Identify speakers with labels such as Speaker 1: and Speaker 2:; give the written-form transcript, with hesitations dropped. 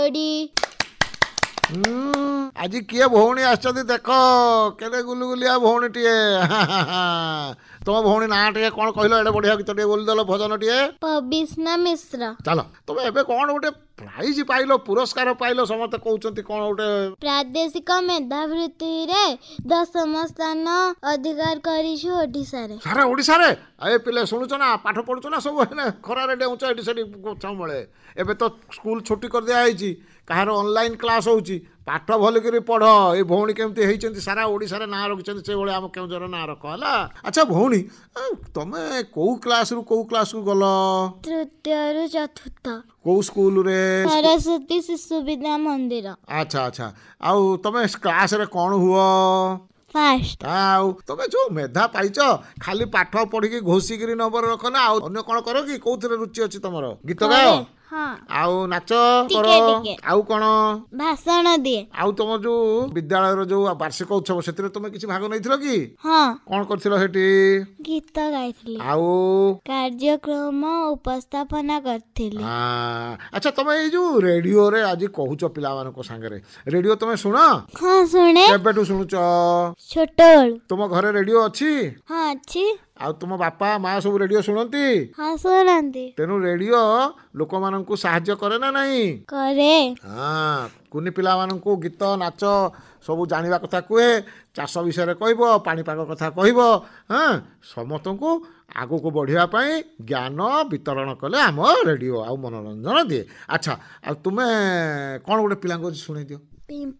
Speaker 1: आज किए भौणी आसछन्ती देख केते गुलगुलिया भौणी टीए तुम भौणी ना टे कौन कहल एडे बढ़िया गीत टे बोल दल भजन टे
Speaker 2: पबिस्ना मिश्र।
Speaker 1: चलो तुम एबे कौन गोटे प्राइज पाइलो पुरस्कार पाइलो समस्त कहउचंती कौन गोटे
Speaker 2: प्रादेशिक मेधावृत्ति रे 10म स्थान अधिकार करिछु ओडिसा रे।
Speaker 1: सारा ओडिसा रे ए पिले सुनुछ ना पाठ पढुछ ना सब हेने खरा रे डेउछ एडी सेडी छमळे एबे तो स्कूल छुट्टी कर दिया आइची कहार ऑनलाइन क्लास होउची पाठ भल करी पढ़ ए भौणी केमती हेइचंती सारा ओडिसा रे ना रखिचंती से भले हम केउजर ना रख हला। अच्छा भौणी तमे को क्लास रु को क्लास को गलो?
Speaker 2: तृतीय रु चतुर्थ।
Speaker 1: को स्कूल रे?
Speaker 2: सरस्वती शिशु विद्या मंदिर।
Speaker 1: अच्छा अच्छा आउ तमे क्लास रे कोन हुआ?
Speaker 2: फास्ट।
Speaker 1: आउ तमे जो मेधा पाइच खाली पाठ पढ़ी के घोषी करी नंबर रख ना आउ अन्य कोन करो कि कोउथरे रुचि अछि तमरो? गीत गाओ?
Speaker 2: हाँ।
Speaker 1: आउ नाच करो? आउ कोन?
Speaker 2: भाषण दिए।
Speaker 1: आउ तुम जो विद्यालय रो जो वार्षिक उत्सव सेतिरे तुमे किछि भाग नैथिलो कि?
Speaker 2: हाँ।
Speaker 1: कोन करथिलो हेटी?
Speaker 2: गीत गाइथिली।
Speaker 1: आउ
Speaker 2: कार्यक्रम उपस्थापना करथिली।
Speaker 1: हां अच्छा तुमे ए जो रेडियो रे आज कहूचो पिला मानको संगे रेडियो तुमे सुनो?
Speaker 2: हाँ सुने।
Speaker 1: केबेटू सुनुचो?
Speaker 2: छोटोल।
Speaker 1: तुम घरे रेडियो अछि?
Speaker 2: हाँ अच्छी।
Speaker 1: आउ तुम बापा माँ सब रेडियो सुनती?
Speaker 2: हाँ सुनती।
Speaker 1: तेनु रेडियो लोक माननकु साहाय्य करे ना नहीं?
Speaker 2: करे।
Speaker 1: हाँ कुनी पिला माननकु गीत नाच सब जानिबा कथा कुए चाष विषय रे कहबो पाणीपाग कथा कहबो हाँ समस्तंकु आगु को बढ़िया पई ज्ञान वितरण कले आम रेडियो आ मनोरंजन दिए। अच्छा आ तुमे कोन गोटे पिलांको सुनै दियो?